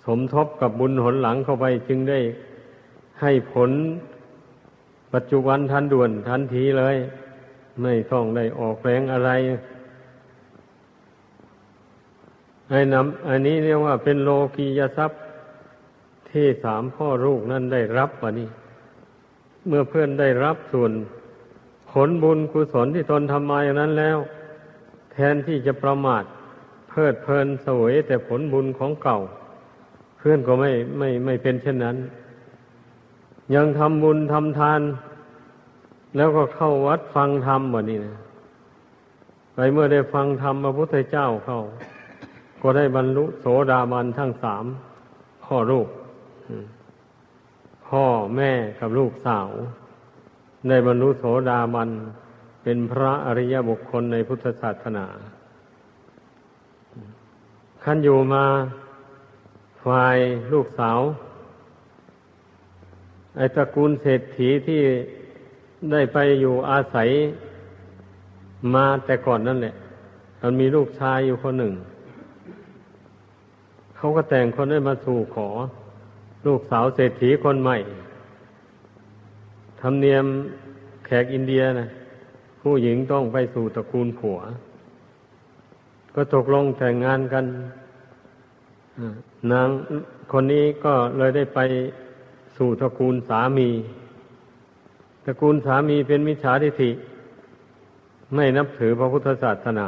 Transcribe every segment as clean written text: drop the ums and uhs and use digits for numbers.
สมทบกับบุญหนหลังเข้าไปจึงได้ให้ผลปัจจุบันทันด่วนทันทีเลยไม่ต้องได้ออกแรงอะไรอันนี้เรียกว่าเป็นโลกียทรัพย์ที่สามพ่อลูกนั้นได้รับวะนี่เมื่อเพื่อนได้รับส่วนผลบุญกุศลที่ตนทำมาอย่างนั้นแล้วแทนที่จะประมาทเพลิดเพลินเสวยแต่ผลบุญของเก่าเพื่อนก็ไม่เป็นเช่นนั้นยังทำบุญทำทานแล้วก็เข้าวัดฟังธรรมวะนี่นะไปเมื่อได้ฟังธรรมพระพุทธเจ้าเข้าก็ได้บรรลุโสดาบันทั้งสามพ่อลูกพ่อแม่กับลูกสาวได้บรรลุโสดาบันเป็นพระอริยบุคคลในพุทธศาสนาขั้นอยู่มาฝ่ายลูกสาวไอ้ตระกูลเศรษฐีที่ได้ไปอยู่อาศัยมาแต่ก่อนนั่นแหละมันมีลูกชายอยู่คนหนึ่งเขาก็แต่งคนได้มาสู่ขอลูกสาวเศรษฐีคนใหม่ธรรมเนียมแขกอินเดียนะผู้หญิงต้องไปสู่ตระกูลผัวก็ตกลงแต่งงานกันนางคนนี้ก็เลยได้ไปสู่ตระกูลสามีตระกูลสามีเป็นมิจฉาทิฏฐิไม่นับถือพระพุทธศาสนา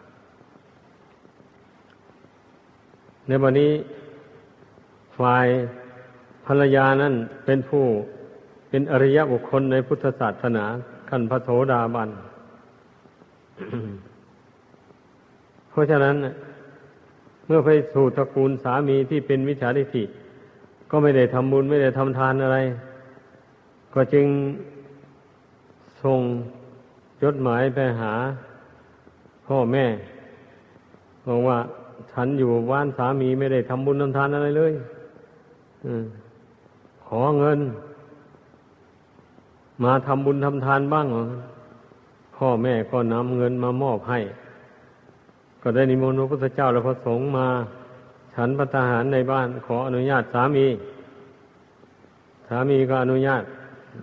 ในวันนี้ฝ่ายภรรยานั้นเป็นอริยบุคคลในพุทธศาสนาขั้นพระโสดาบัน เพราะฉะนั้นเมื่อไปสู่ตระกูลสามีที่เป็นมิจฉาทิฏฐิก็ไม่ได้ทำบุญไม่ได้ทำทานอะไรก็จึงส่งจดหมายไปหาพ่อแม่บอกว่าฉันอยู่บ้านสามีไม่ได้ทำบุญทำทานอะไรเลยขอเงินมาทำบุญทำทานบ้างพ่อแม่ก็นำเงินมามอบให้ก็ได้นิมนต์พระพุทธเจ้าและพระสงฆ์มาฉันภัตตาหารในบ้านขออนุญาตสามีก็อนุญาต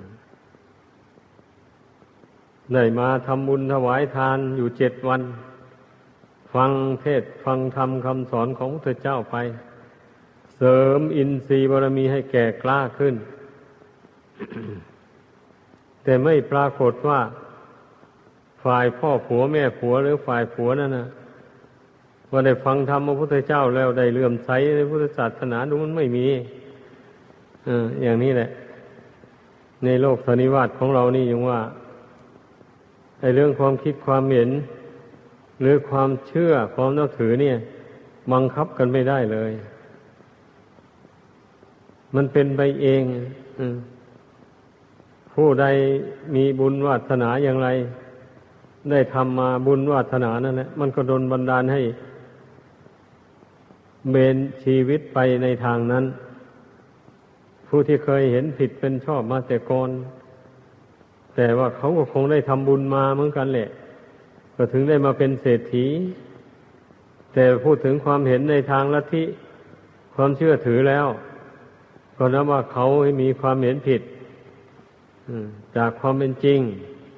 ได้มาทำบุญถวายทานอยู่7 วันฟังเทศน์ฟังธรรมคำสอนของพระพุทธเจ้าไปเสริมอินทรีย์บารมีให้แก่กล้าขึ้น แต่ไม่ปรากฏว่าฝ่ายพ่อผัวแม่ผัวหรือฝ่ายผัวนั่นนะว่าได้ฟังธรรมพระพุทธเจ้าแล้วได้เลื่อมใสในพุทธศาสนาดูมันไม่มีอย่างนี้แหละในโลกสันนิวาตของเรานี่ยังว่าไอ้เรื่องความคิดความเห็นหรือความเชื่อความนับถือเนี่ยบังคับกันไม่ได้เลยมันเป็นไปเองผู้ใดมีบุญวาสนาอย่างไรได้ทำมาบุญวาสนานั่นแหละมันก็ดลบันดาลให้เบนชีวิตไปในทางนั้นผู้ที่เคยเห็นผิดเป็นชอบมาแต่ก่อนแต่ว่าเขาก็คงได้ทำบุญมาเหมือนกันแหละก็ถึงได้มาเป็นเศรษฐีแต่พูดถึงความเห็นในทางลัทธิความเชื่อถือแล้วก็นับว่าเขาให้มีความเห็นผิดจากความเป็นจริง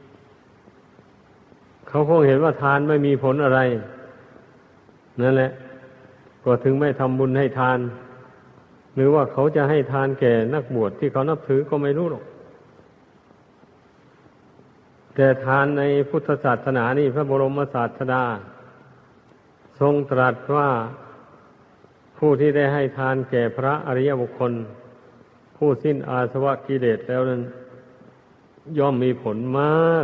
เขาคงเห็นว่าทานไม่มีผลอะไรนั่นแหละก็ถึงไม่ทำบุญให้ทานหรือว่าเขาจะให้ทานแก่นักบวชที่เขานับถือก็ไม่รู้หรอกแต่ทานในพุทธศาสนานี่พระบรมศาสดาทรงตรัสว่าผู้ที่ได้ให้ทานแก่พระอริยบุคคลผู้สิ้นอาสวะกิเลสแล้วนั้นย่อมมีผลมาก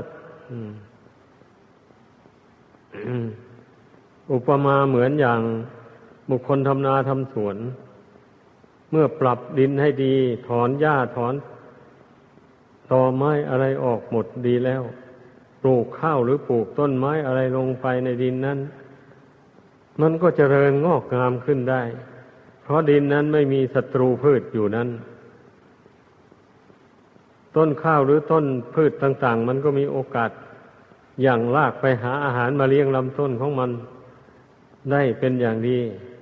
อุปมาเหมือนอย่างบุคคลทำนาทำสวนเมื่อปรับดินให้ดีถอนหญ้าถอนตอไม้อะไรออกหมดดีแล้วปลูกข้าวหรือปลูกต้นไม้อะไรลงไปในดินนั้นมันก็เจริญงอกงามขึ้นได้เพราะดินนั้นไม่มีศัตรูพืชอยู่นั้นต้นข้าวหรือต้นพืชต่างๆมันก็มีโอกาสอย่างรากไปหาอาหารมาเลี้ยงลำต้นของมันได้เป็นอย่างดี